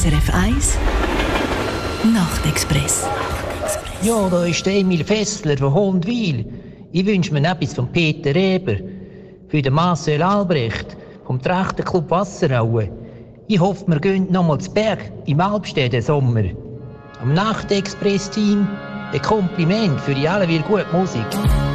SRF 1 Nachtexpress. Ja, da ist der Emil Fessler von Hondwil. Ich wünsche mir etwas von Peter Eber. Für den Marcel Albrecht vom Trachtenclub Wasseraue. Ich hoffe, wir gehen noch mal zu Berg im Alpstedt den Sommer. Am Nachtexpress-Team ein Kompliment für die alle gute Musik.